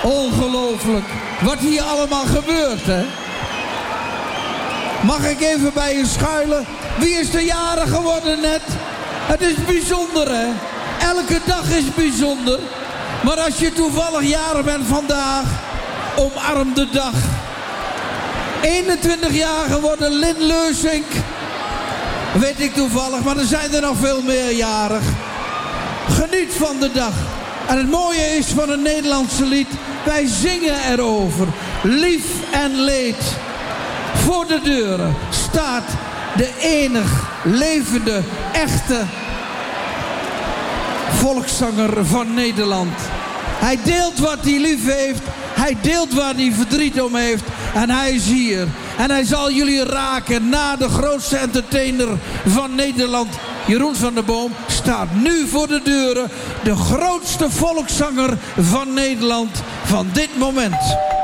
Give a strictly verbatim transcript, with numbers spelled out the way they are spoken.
Ongelooflijk. Wat hier allemaal gebeurt, hè? Mag ik even bij je schuilen? Wie is de jarig geworden net? Het is bijzonder, hè? Elke dag is bijzonder. Maar als je toevallig jarig bent vandaag, omarm de dag. eenentwintig jaar geworden, Lin Leusink. Weet ik toevallig, maar er zijn er nog veel meer jarig. Geniet van de dag. En het mooie is van het Nederlandse lied, wij zingen erover. Lief en leed. Voor de deuren staat de enig levende, echte volkszanger van Nederland. Hij deelt wat hij lief heeft. Hij deelt waar hij verdriet om heeft. En hij is hier. En hij zal jullie raken na de grootste entertainer van Nederland. Jeroen van der Boom staat nu voor de deuren. De grootste volkszanger van Nederland van dit moment.